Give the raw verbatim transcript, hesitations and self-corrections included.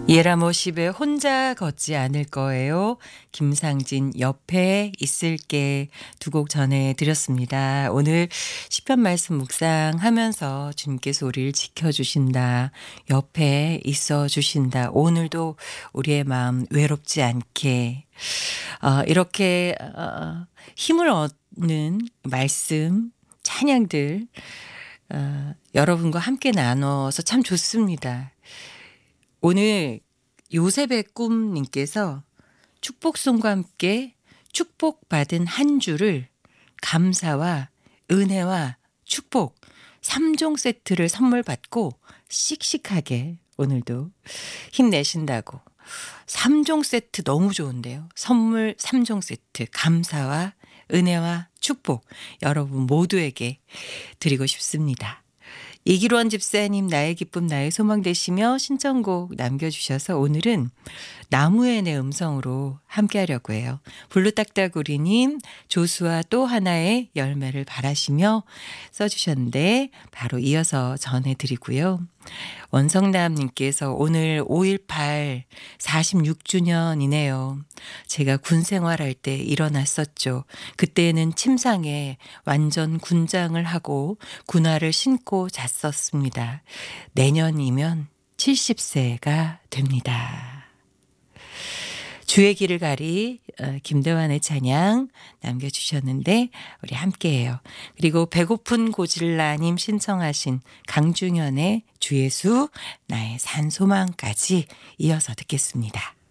예라모십에 혼자 걷지 않을 거예요. 김상진 옆에 있을게 두 곡 전해드렸습니다. 오늘 시편 말씀 묵상하면서 주님께서 우리를 지켜주신다. 옆에 있어주신다. 오늘도 우리의 마음 외롭지 않게 어, 이렇게 어, 힘을 얻는 말씀 찬양들 어, 여러분과 함께 나눠서 참 좋습니다. 오늘 요셉의 꿈님께서 축복송과 함께 축복받은 한 주를 감사와 은혜와 축복 삼 종 세트를 선물 받고 씩씩하게 오늘도 힘내신다고. 삼 종 세트 너무 좋은데요. 선물 삼 종 세트 감사와 은혜와 축복 여러분 모두에게 드리고 싶습니다. 이기로원 집사님 나의 기쁨 나의 소망 되시며 신청곡 남겨주셔서 오늘은 나무의 내 음성으로 함께 하려고 해요. 블루딱따구리님 조수와 또 하나의 열매를 바라시며 써주셨는데 바로 이어서 전해드리고요. 원성남님께서 오늘 오일팔 사십육 주년이네요. 제가 군 생활할 때 일어났었죠. 그때는 침상에 완전 군장을 하고 군화를 신고 잤었습니다. 내년이면 칠십 세가 됩니다. 주의 길을 가리 김대환의 찬양 남겨주셨는데 우리 함께해요. 그리고 배고픈 고질라님 신청하신 강중현의 주 예수 나의 산소망까지 이어서 듣겠습니다.